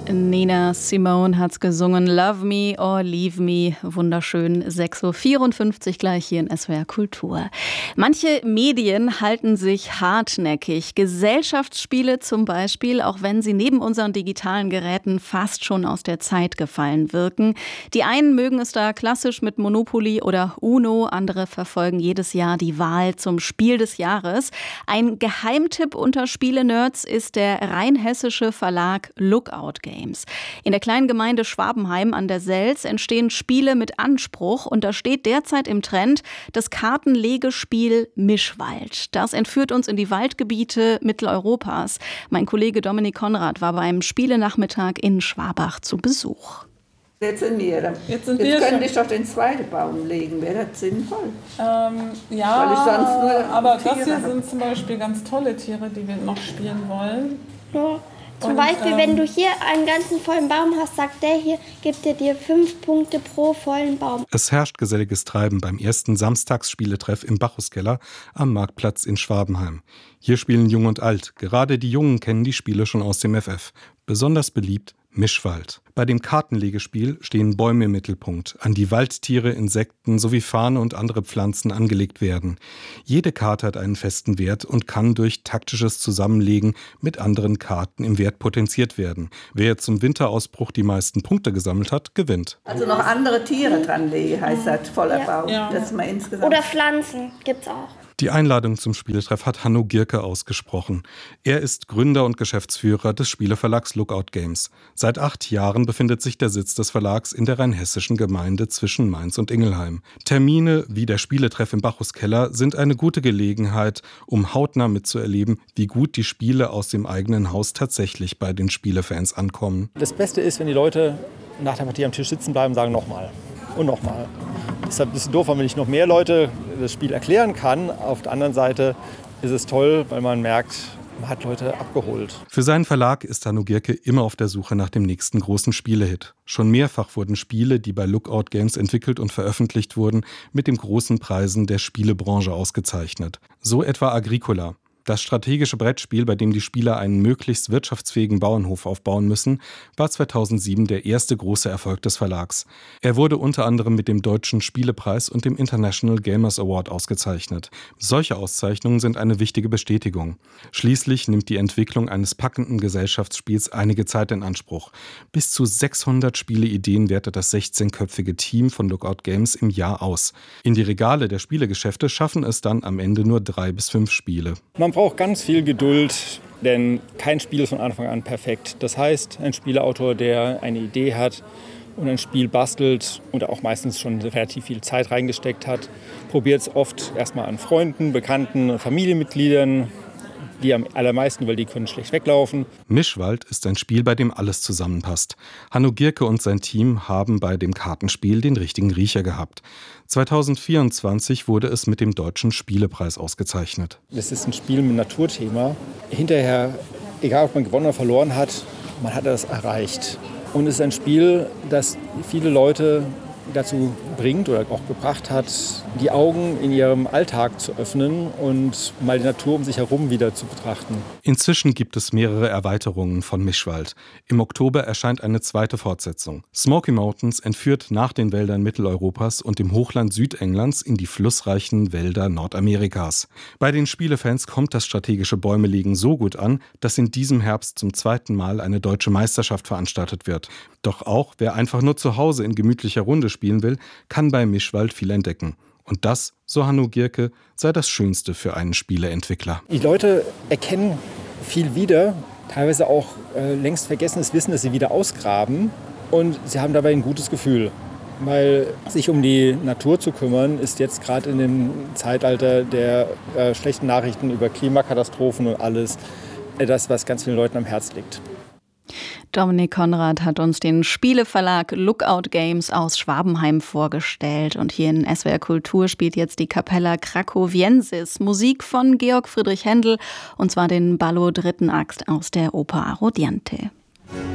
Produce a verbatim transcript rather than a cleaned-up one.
Nina Simone hat's gesungen. Love Me or Leave Me. Wunderschön. sechs Uhr vierundfünfzig gleich hier in S W R Kultur. Manche Medien halten sich hartnäckig. Gesellschaftsspiele zum Beispiel, auch wenn sie neben unseren digitalen Geräten fast schon aus der Zeit gefallen wirken. Die einen mögen es da klassisch mit Monopoly oder Uno. Andere verfolgen jedes Jahr die Wahl zum Spiel des Jahres. Ein Geheimtipp unter Spielenerds ist der rheinhessische Verlag Lookout Games. In der kleinen Gemeinde Schwabenheim an der Selz entstehen Spiele mit Anspruch und da steht derzeit im Trend das Kartenlegespiel Mischwald. Das entführt uns in die Waldgebiete Mitteleuropas. Mein Kollege Dominik Konrad war beim Spielenachmittag in Schwabach zu Besuch. Jetzt sind wir. Jetzt, sind Jetzt wir könnte ich doch den zweiten Baum legen. Wäre das sinnvoll? Ähm, ja, Weil ich sonst nur aber Tiere das hier habe. sind zum Beispiel ganz tolle Tiere, die wir noch spielen wollen. Ja. Zum Und, Beispiel, ähm, wenn du hier einen ganzen vollen Baum hast, sagt der hier, gibt er dir fünf Punkte pro vollen Baum. Es herrscht geselliges Treiben beim ersten Samstagsspieletreff im Bacchuskeller am Marktplatz in Schwabenheim. Hier spielen Jung und Alt. Gerade die Jungen kennen die Spiele schon aus dem F F. Besonders beliebt Mischwald. Bei dem Kartenlegespiel stehen Bäume im Mittelpunkt, an die Waldtiere, Insekten sowie Farne und andere Pflanzen angelegt werden. Jede Karte hat einen festen Wert und kann durch taktisches Zusammenlegen mit anderen Karten im Wert potenziert werden. Wer zum Winterausbruch die meisten Punkte gesammelt hat, gewinnt. Also noch andere Tiere dran legen, heißt das, voller Ja. Baum. Ja. Das ist mal insgesamt. Oder Pflanzen gibt's auch. Die Einladung zum Spieletreff hat Hanno Gierke ausgesprochen. Er ist Gründer und Geschäftsführer des Spieleverlags Lookout Games. Seit acht Jahren befindet sich der Sitz des Verlags in der rheinhessischen Gemeinde zwischen Mainz und Ingelheim. Termine wie der Spieletreff im Bacchuskeller sind eine gute Gelegenheit, um hautnah mitzuerleben, wie gut die Spiele aus dem eigenen Haus tatsächlich bei den Spielefans ankommen. Das Beste ist, wenn die Leute nach der Partie am Tisch sitzen bleiben und sagen nochmal und nochmal. Das ist ein bisschen doof, wenn ich noch mehr Leute das Spiel erklären kann. Auf der anderen Seite ist es toll, weil man merkt, man hat Leute abgeholt. Für seinen Verlag ist Hanno Gierke immer auf der Suche nach dem nächsten großen Spielehit. Schon mehrfach wurden Spiele, die bei Lookout Games entwickelt und veröffentlicht wurden, mit den großen Preisen der Spielebranche ausgezeichnet. So etwa Agricola. Das strategische Brettspiel, bei dem die Spieler einen möglichst wirtschaftsfähigen Bauernhof aufbauen müssen, war zweitausendsieben der erste große Erfolg des Verlags. Er wurde unter anderem mit dem Deutschen Spielepreis und dem International Gamers Award ausgezeichnet. Solche Auszeichnungen sind eine wichtige Bestätigung. Schließlich nimmt die Entwicklung eines packenden Gesellschaftsspiels einige Zeit in Anspruch. Bis zu sechshundert Spieleideen wertet das sechzehnköpfige Team von Lookout Games im Jahr aus. In die Regale der Spielegeschäfte schaffen es dann am Ende nur drei bis fünf Spiele. Man braucht ganz viel Geduld, denn kein Spiel ist von Anfang an perfekt. Das heißt, ein Spieleautor, der eine Idee hat und ein Spiel bastelt und auch meistens schon relativ viel Zeit reingesteckt hat, probiert es oft erstmal an Freunden, Bekannten, Familienmitgliedern, die am allermeisten, weil die können schlecht weglaufen. Mischwald ist ein Spiel, bei dem alles zusammenpasst. Hanno Gierke und sein Team haben bei dem Kartenspiel den richtigen Riecher gehabt. zweitausendvierundzwanzig wurde es mit dem Deutschen Spielepreis ausgezeichnet. Das ist ein Spiel mit Naturthema. Hinterher, egal ob man gewonnen oder verloren hat, man hat das erreicht. Und es ist ein Spiel, das viele Leute dazu bringt oder auch gebracht hat, die Augen in ihrem Alltag zu öffnen und mal die Natur um sich herum wieder zu betrachten. Inzwischen gibt es mehrere Erweiterungen von Mischwald. Im Oktober erscheint eine zweite Fortsetzung. Smoky Mountains entführt nach den Wäldern Mitteleuropas und dem Hochland Südenglands in die flussreichen Wälder Nordamerikas. Bei den Spielefans kommt das strategische Bäumelegen so gut an, dass in diesem Herbst zum zweiten Mal eine deutsche Meisterschaft veranstaltet wird. Doch auch wer einfach nur zu Hause in gemütlicher Runde spielen will, kann bei Mischwald viel entdecken. Und das, so Hanno Gierke, sei das Schönste für einen Spieleentwickler. Die Leute erkennen viel wieder, teilweise auch äh, längst vergessenes Wissen, das sie wieder ausgraben. Und sie haben dabei ein gutes Gefühl. Weil sich um die Natur zu kümmern, ist jetzt gerade in dem Zeitalter der äh, schlechten Nachrichten über Klimakatastrophen und alles äh, das, was ganz vielen Leuten am Herz liegt. Dominik Konrad hat uns den Spieleverlag Lookout Games aus Schwabenheim vorgestellt. Und hier in S W R Kultur spielt jetzt die Capella Cracoviensis Musik von Georg Friedrich Händel, und zwar den Ballo dritten Akt aus der Oper Arrodiante.